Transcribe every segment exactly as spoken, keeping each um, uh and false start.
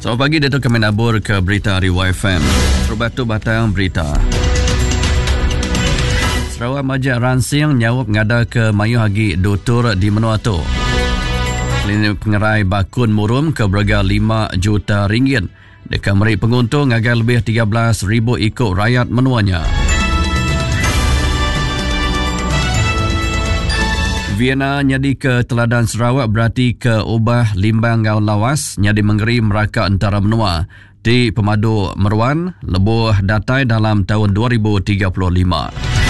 Selamat pagi, Dato' kami nabur ke berita Hari Y F M. Terbatu batang berita. Sarawak Majak Ransing nyawap ngada ke Mayu Hagi Dutur di Menuatu. Klinik pengerai bakun murum ke berharga lima juta ringgit. Dekat meri penguntung agar lebih tiga belas ribu ikut rakyat menuanya. Vienna nyadi ke teladan Sarawak berarti ke ubah limbang ngau lawas nyadi menggeri meraka antara menua di Pemadu Meruan lebuh datai dalam tahun dua ribu tiga puluh lima.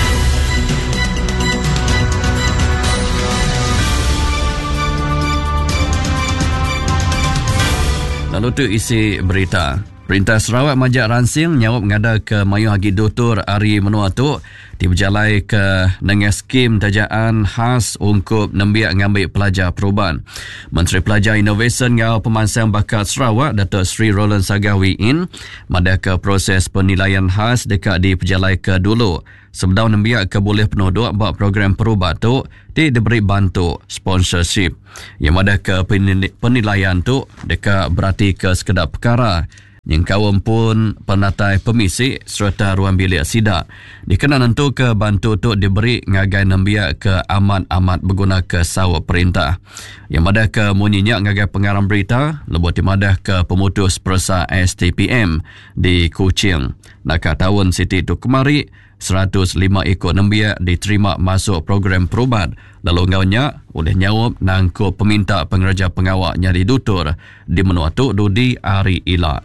Lalu tu isi berita. Perintah Sarawak Majak Ransing nyawap ngada ke Mayu Hagi Dutur Ari Menuatu diberjalai ke dengan skim tajaan khas untuk nembiak ngambil pelajar perubahan. Menteri Pelajar Innovation ngau pemansang bakat Sarawak Datuk Seri Roland Sagawi in madah ke proses penilaian khas dekat diberjalai ke dulu. Sebelum nembiak ke boleh penduduk buat program perubahan tu dia diberi bantu sponsorship. Yang madah ke penilaian tu dekat berarti ke sekedar perkara. Yang kawan pun penatai pemisi serta ruang bilik sidak. Dikena nentu ke bantu tu diberi ngagai nembiak ke amat-amat berguna ke sawak perintah. Yang madah ke munyinya ngagai pengarang berita, lebih madah ke pemutus persa S T P M di Kuching. Nak tahun Siti tu kemari, seratus lima ekor nembiak diterima masuk program perubahan. Lalu ngaunya oleh nyawab nangkup peminta pengerja pengawaknya di Dutur di Menuatu Dudi Ari Ila.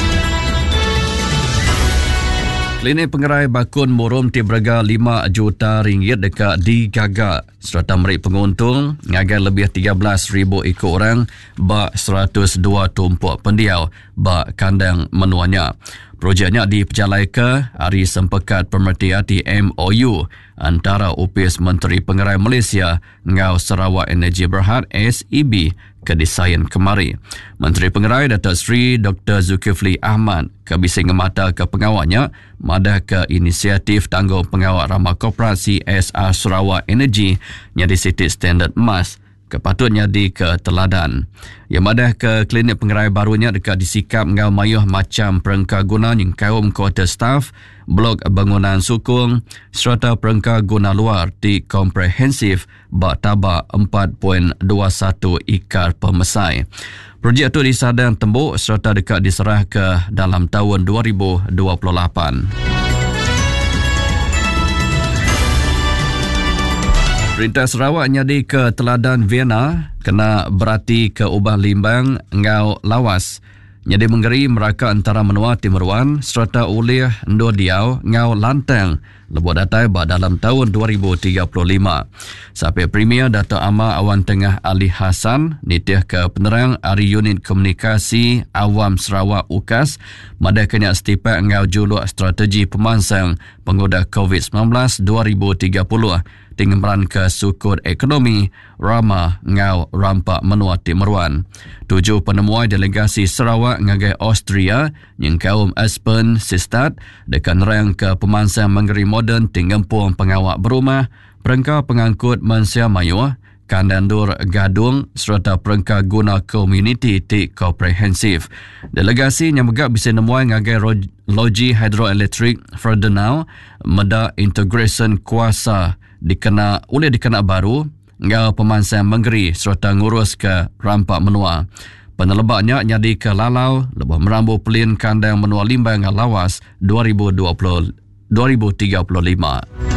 Klinik pengerai bakun murum ti berharga lima juta ringgit dekat di Gagak. Serta meri penguntung ngagai lebih tiga belas ribu ikut orang bak seratus dua tumpuk pendiau bak kandang menuanya. Projeknya diperjalai ke hari sempekat pemerhati M O U antara Upis Menteri Pengerai Malaysia ngau Sarawak Energi Berhad S E B ke desain kemari. Menteri Pengerai Datuk Seri Doktor Zulkifli Ahmad kebising mata ke pengawaknya madah ke inisiatif tanggung pengawak ramah korporasi S R Sarawak Energi nyadi City Standard Emas kepatutnya di ke teladan. Yang madah ke klinik pengerai barunya dekat disikap ngau mayuh macam perengka guna yang kaum kuota staf, blok bangunan sukung, serta perengka guna luar di komprehensif bak tabak empat perpuluhan dua satu ikar pemesai. Projek itu disadang tembuk serta dekat diserah ke dalam tahun dua ribu dua puluh lapan. Perintah Sarawak nyadi ke teladan Vienna kena berarti ke ubah limbang ngau lawas. Nyadi menggeri meraka antara menua Timuruan serta ulih ndo diau ngau lantang lebuh datai ba dalam tahun dua ribu tiga puluh lima. Sampai Premier Dato' Amar Awan Tengah Ali Hassan nitih ke penerang Ari Unit Komunikasi Awam Sarawak U K A S madah kena setipak ngau juluk strategi pemansang pengoda COVID sembilan belas dua ribu tiga puluh tinggalan ke sukut ekonomi Rama ngau rampak menua Timuruan. Tujuh penemuan delegasi Sarawak ngagai Austria yang kaum Aspen Sistat dekat nerang ke pemansang menggeri moden tinggempung pengawak berumah, perengka pengangkut Mansia Mayu, kandandur gadung serta perengka guna komuniti ti komprehensif. Delegasi yang megak bisa nemuai ngagai loji hidroelektrik Ferdinand meda integration kuasa dikena oleh dikena baru ngau pemansang menggeri serta ngurus ke rampak menua. Penelebaknya nyadi ke lalau lebih merambu pelin kandang menua limbang lawas dua ribu dua puluh dua ribu tiga puluh lima.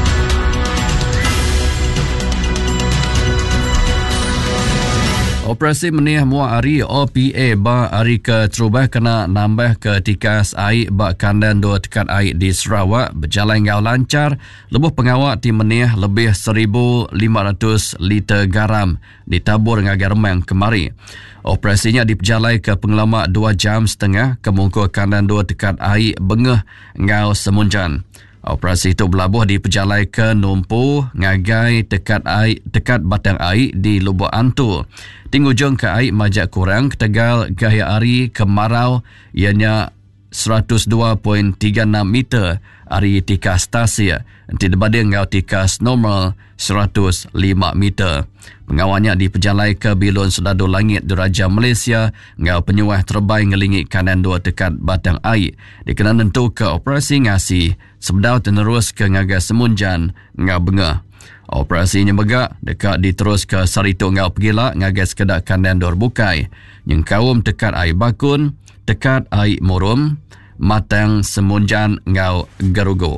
Operasi menih muak hari O P A ba hari ke terubah kena nambah ke tikas air bak kandang dua tekat air di Sarawak berjalan ngau lancar. Lebuh pengawak di menih lebih seribu lima ratus liter garam ditabur ngagai remang kemari. Operasinya diperjalai ke pengelamak dua jam setengah kemungku kandang dua tekat air bengah ngau semunjan. Operasi itu berlabuh diperjalai ke Numpu, Ngagai, dekat air, dekat batang air di Lubuk Antu. Tinggujung ke air Majak Kurang, Tegal, Gaya Ari, Kemarau, ianya seratus dua perpuluhan tiga enam meter ari tika stasi nanti dibanding ngau tika normal seratus lima meter. Pengawalnya diperjalai ke Bilun Sedado Langit Diraja Malaysia ngau penyuah terbaik ngelingi kanan dua dekat batang air dikena nentu ke operasi ngasi sebedau tenerus ke ngagas semunjan ngau bengah. Operasinya begak dekat diterus ke Sarito ngau pegila ngagas kedak kanan dor bukai yang kawum dekat air bakun dekat air murum matang semunjan ngau garugo.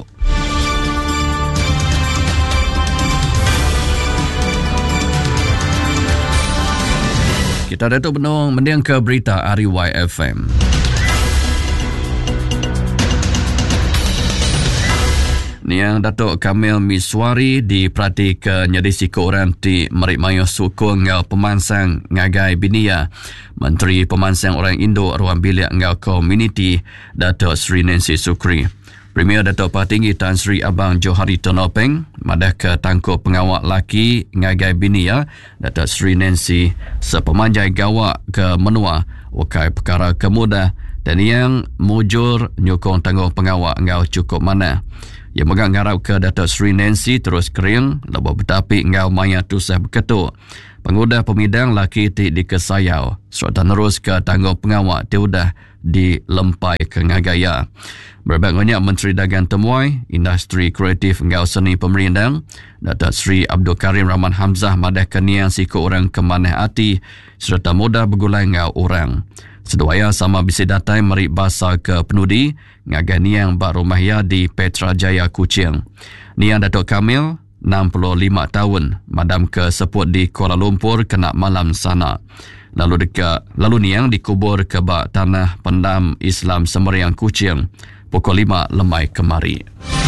Kita Datuk Benong mendiang ke berita R Y F M. Ni yang Datuk Kamil Miswari diperhati ke nyedisi ke orang di Merik Mayo Sukung ngau pemansang ngagai binia. Menteri Pemansang Orang Indo Ruang Bilik ngau Komuniti Datuk Sri Nancy Sukri. Premier Datuk Patinggi Tan Sri Abang Johari Tonopeng madah ke tangkup pengawal laki ngagai binia Datuk Sri Nancy sepemanjai gawak ke menua wakai perkara kemudah dan yang mujur nyukong tanggung pengawal ngau cukup mana. Yang megang ngarap ke Datuk Sri Nancy terus kering lepas bertapik ngau maya tusah berketuk. Pengudah pemidang laki ti dikesayau serta terus ke tanggung pengawal tiudah dilempai ke ngagaya. Berbagai banyak Menteri Dagang Temuai, Industri Kreatif ngau seni pemerintah, Datuk Sri Abdul Karim Rahman Hamzah madah keniang siku orang kemanah hati serta mudah bergulai ngau orang. Seduaya sama bisi datai merik basa ke penudi ngagai niang bak rumahya di Petra Jaya Kuching. Niang Datuk Kamil enam puluh lima tahun madam ke seput di Kuala Lumpur kena malam sana. Lalu dekat lalu niang dikubur ke bak tanah pendam Islam Semeriang Kuching pukul lima lemai kemari.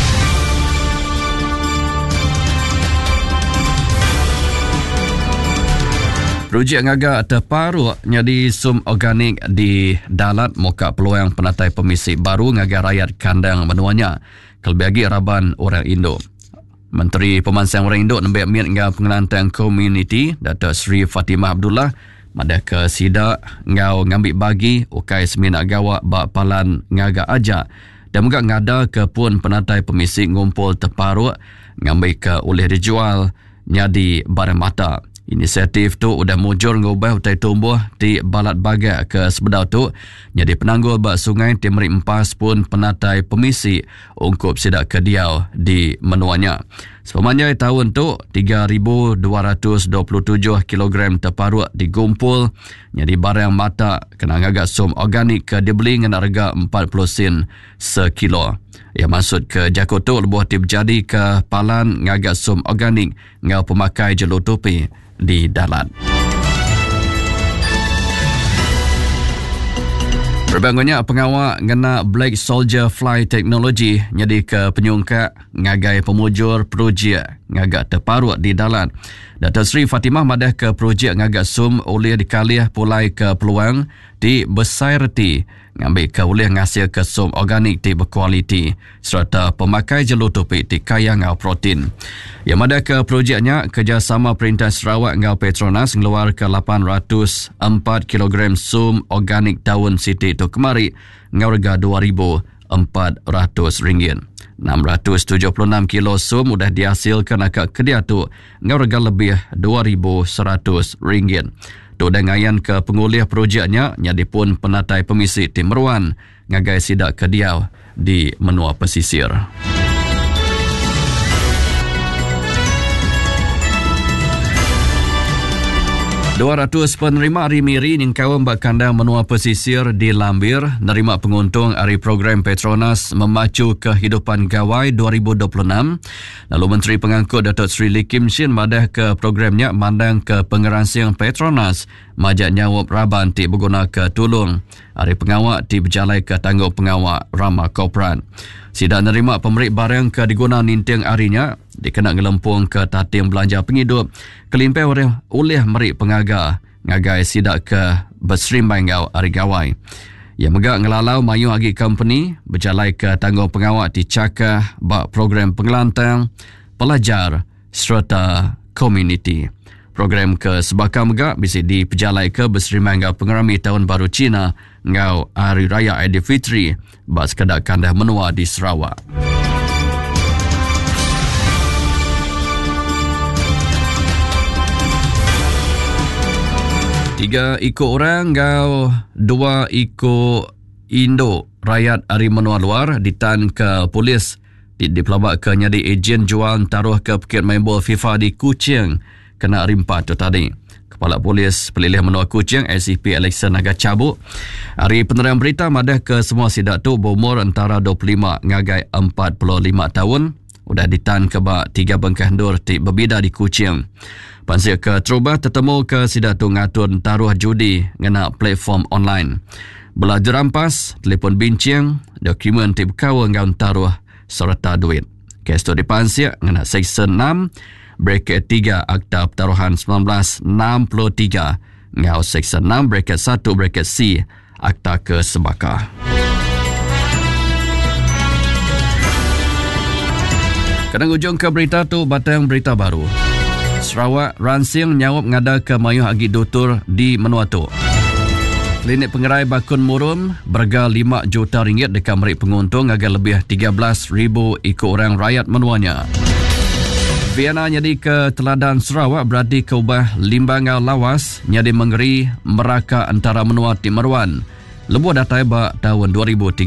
Projek ngagak terparu nyadi sum organik di Dalat muka peluang penatai pemisik baru ngagak rakyat kandang menuanya kelebagi raban orang Indo. Menteri Pemansang Orang Indo nembek miat ngau pengelantang komuniti Datuk Sri Fatimah Abdullah madah ke sidak ngau ngambil bagi ukai seminak gawak bak palan ngagak aja dan juga ngada ke pun penatai pemisik ngumpul terparuk ngambil ke oleh dijual nyadi barang mata. Inisiatif tu udah mujur ngubah utai tumbuh di balat bagak ke sebedau tu jadi penanggul bak sungai Timrik Empas pun penatai pemisi ungkup sidak kediau di menuanya. Sepanjang tahun tu tiga ribu dua ratus dua puluh tujuh kilogram terparuk digumpul jadi barang mata kena ngagak sum organik ke dibeli dengan harga empat puluh sen sekilo. Yang maksud ke Jakoto lebuh tip jadi ke palan ngagak sum organik ngau pemakai jelur topi di Dalat. Berbangunnya pengawal ngena Black Soldier Fly Technology nyadi ke penyungkak ngagai pemujur projek ngagak terparuk di Dalat. Datuk Sri Fatimah madah ke projek ngagak sum oleh dikalih pulai ke peluang di Besairti ngambil ke oleh ngasil ke sum organik di berkualiti serta pemakai jelur topik di kaya ngau protein. Yang madah ke projeknya kerjasama Perintah Sarawak ngau Petronas ngeluar ke lapan ratus empat kilogram sum organik daun siti tu kemari ngau harga dua ribu empat ratus ringgit. enam ratus tujuh puluh enam kilo sum sudah dihasilkan akak kedia tu ngau harga lebih dua ribu seratus ringgit. Tu dengayan ke pengulih projeknya nyadi pun penatai pemisik Tim Meruan ngagai sidak kediau di menua pesisir. dua ratus penerima rimiri ning kawam bak kandang menua pesisir di Lambir nerima penguntung hari program Petronas Memacu Kehidupan Gawai dua ribu dua puluh enam. Lalu Menteri Pengangkut Datuk Sri Lee Kim Shin madah ke programnya mandang ke pengeransiang Petronas majak nyawab raban ti berguna ke tulung. Hari pengawak ti berjalai ke tanggung pengawak Rama Korporat. Sidak nerima pemerik barang ke diguna ninting harinya dikena ngelempung ke tatim belanja penghidup kelimpai oleh oleh merik pengaga ngagai sidak ke bersrimbai ngau hari gawai. Yang megak ngelalau mayu agi company berjalai ke tanggung pengawak di cakah bak program pengelantang pelajar serta komuniti. Program ke sebakar megak bisa diperjalai ke bersrimbai ngau pengerami tahun baru Cina ngau Hari Raya Aidilfitri bak sekadar kandah menua di Sarawak. Tiga ikut orang ngau dua ikut Indo rakyat Ari Menua Luar ditan ke polis di, di pelabak ke nyadi ejen jual taruh ke Bukit Main Bola FIFA di Kuching kena rimpat tu tadi. Kepala Polis Pelilih Menua Kuching A C P Alexa Naga cabut hari penerimaan berita madah ke semua sidak tu berumur antara dua puluh lima ngagai empat puluh lima tahun udah ditan ke bak tiga bengkah dur ti berbida di Kuching. Pansir ke terubah tertemu ke sidak tu ngatur taruh judi ngena platform online. Belajar rampas, telefon bincang, dokumen ti berkawa ngau taruh serta duit. Kes tu dipansir ngena Seksyen enam Bracket tiga Akta Pertaruhan seribu sembilan ratus enam puluh tiga ngau Seksyen enam Bracket satu Bracket C Akta Kesebaka. Kadang ujung ke berita tu batang berita baru. Sarawak ransing nyawap ngada ke mayuh agi doktor di Menuatu. Klinik pengerai bakun murun berharga lima juta ringgit dekat merik penguntung agak lebih tiga belas ribu ikut orang rakyat menuanya. Vienna nyadi ke teladan Sarawak berarti ke ubah limbangau lawas nyadi mengeri meraka antara menua Timeruan. Lebuh datai bak tahun dua ribu tiga belas.